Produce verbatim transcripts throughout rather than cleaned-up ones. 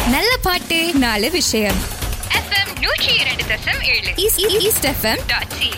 நல்ல பாட்டு நாலு விஷயம். எஃப்எம் நூற்றி இரண்டு தசம் ஏழு ஈஸ்ட் எஃப்எம் டாட் சி.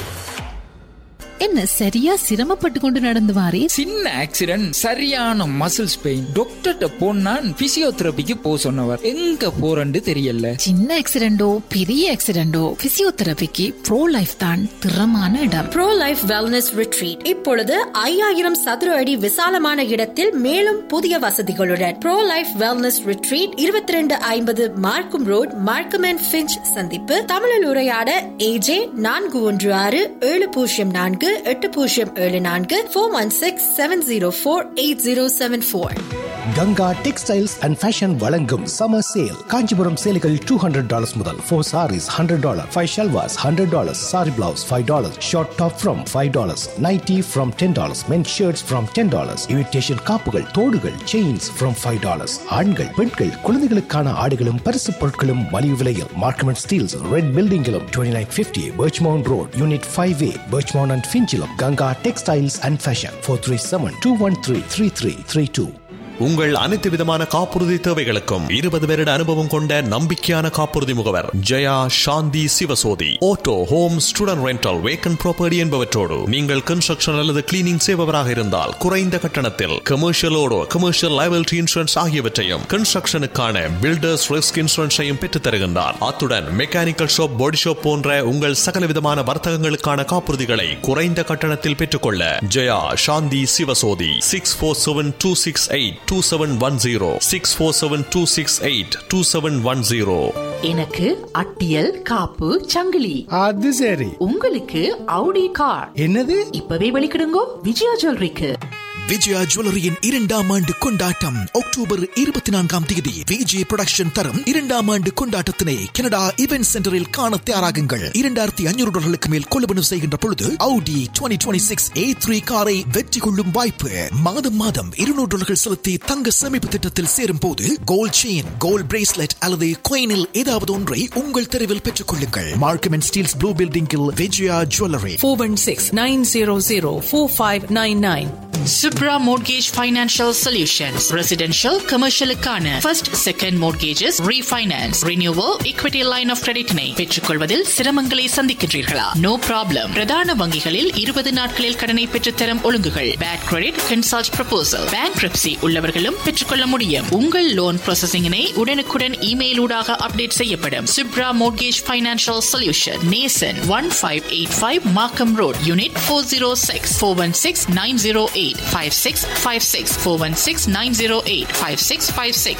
என்ன சரியா சிரமப்பட்டு கொண்டு நடந்து வாரே? சின்ன ஆக்சிடென்ட், சரியான மசில்ஸ் பெயின். டாக்டர்கிட்ட போனா பிசியோதெரபிக்கு போ சொன்னவர். எங்க போறன்னு தெரியல. சின்ன ஆக்சிடென்டோ பெரிய ஆக்சிடென்டோ பிசியோதெரபிக்கு ப்ரோ லைஃப் தான் திறமான இடம். ப்ரோ லைஃப் வெல்னஸ் ரிட்ரீட் இப்பொழுது ஐயாயிரம் சதுர அடி விசாலமான இடத்தில் மேலும் புதிய வசதிகளுடன் ப்ரோ லைஃப் வெல்னஸ் ரிட்ரீட் இருபத்தி ரெண்டு ஐம்பது மார்க்கம் ரோட், மார்க்கம் அண்ட் ஃபிஞ்ச் சந்திப்பு. தமிழில் உரையாட ஏஜே நான்கு ஒன்று ஆறு ஏழு பூஜ்ஜியம் நான்கு எட்டு பூஜ்ஜியம் ஏழு நான்கு four one six seven zero four eight zero seven four. Ganga textiles and fashion வழங்கும் சம்மர் சேல். காஞ்சிபுரம் சேலைகள் டூ ஹண்ட்ரட் டாலர்ஸ் முதல். Four saris hundred dollar, five shalwars hundred dollars, sorry blouse five dollars, short top from five dollars, nightie from ten dollars, men shirts from ten dollars, imitation காப்புகள், தோடுகள், chains from five dollars. ஆண்கள், பெண்கள், குழந்தைகளுக்கான ஆடைகளும் பரிசு பொருட்களும் மலிவு விலையில். Markham and Steeles red பில்டிங்கிலும் twenty nine fifty Birchmount road, unit five A, Birchmount and ஃபிஞ்சிலும். Ganga textiles and fashion. Four three seven two one three three three three two. உங்கள் அனைத்து விதமான காப்புறுதி தேவைகளுக்கும் இருபது வருட அனுபவம் கொண்ட நம்பிக்கையான காப்புறுதி முகவர் ஜெயா சாந்தி Sivasothy. Auto, home, student rental, வேக்கன் property என்பவற்றோடு நீங்கள் கன்ஸ்ட்ரக்ஷன் அல்லது கிளீனிங் செய்பவராக இருந்தால் குறைந்த கட்டணத்தில் கமர்ஷியலோடு கமர்ஷியல் லைபிலிட்டி இன்சூரன்ஸ் ஆகியவற்றையும் கன்ஸ்ட்ரக்ஷனுக்கான பில்டர்ஸ் ரிஸ்க் இன்சூரன்ஸையும் பெற்றுத் தருகின்றார். அத்துடன் மெக்கானிக்கல் ஷாப், பாடி ஷாப் போன்ற உங்கள் சகல விதமான வர்த்தகங்களுக்கான காப்புறுதிகளை குறைந்த கட்டணத்தில் பெற்றுக்கொள்ள ஜெயா சாந்தி Sivasothy. Six four seven two six eight two seven one zero six four seven two six eight two seven one zero. எனக்கு அட்டியல் காப்பு சங்கிலி. அது சரி. உங்களுக்கு அவுடி கார். என்னது? இப்பவே வெளிக்கிடுங்கோ விஜயா ஜுவல்லரிக்கு. விஜயா ஜுவல்லரியின் இரண்டாம் ஆண்டு கொண்டாட்டம் அக்டோபர் இருபத்தி நான்காம் தேதி விஜய் புரொடக்ஷன் தரும் இரண்டாம் ஆண்டு கொண்டாட்டத்தினை கனடா இவென்ட் சென்டரில் காண தயாராகுங்கள். இரண்டாயிரத்தி ஐநூறு டாலர்களுக்கு மேல் கொள்வனவு செய்கின்ற பொழுது Audi twenty twenty-six A three காரை வெற்றி கொள்ளும் வாய்ப்பு. மாதம் மாதம் இருநூறு டாலர்கள் செலுத்தி தங்க சேமிப்பு திட்டத்தில் சேரும் போது கோல்ட் செயின், கோல்ட் பிரேஸ்லெட் அல்லது கோயினில் ஏதாவது ஒன்றை உங்கள் தெருவில் பெற்றுக் கொள்ளுங்கள். மார்க்கம் அண்ட் ஸ்டீல்ஸ் ப்ளூ பில்டிங்கில் Vijaya jewellery. four one six nine zero zero four five nine nine. Subra Mortgage Financial Solutions. Residential, commercial-க்கான first, second mortgages, refinance, renewal, equity line of credit-னை பெற்றுக்கொள்வதில் சிரமங்களை சந்திக்கின்றீர்களா? No problem. பிரதான வங்கிகளில் இருபது நாட்களில் கடனை பெற்றுத்தரும் ஒழுங்குகள். Bad credit, consult proposal. Bankruptcy உள்ளவர்களும் பெற்றுக்கொள்ள முடியும். உங்கள் லோன் ப்ராசஸிங்கினை உடனுக்குடன் இமெயில் ஊடாக அப்டேட் செய்யப்படும். Subra Mortgage Financial Solution. Nason one five eight five Markham Road, Unit four oh six four one six nine zero eight five six five six four one six nine zero eight five six five six.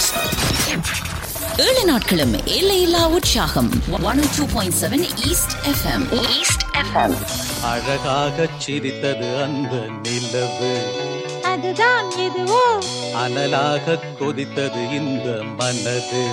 ஏழு நாட்களும் எல்லையில்லா உற்சாகம். one oh two point seven east FM. East FM. அழகாக சிரித்தது அந்த நிலவு, அதுதான் எதுவோ அனலாக கொதித்தது இந்த மனது.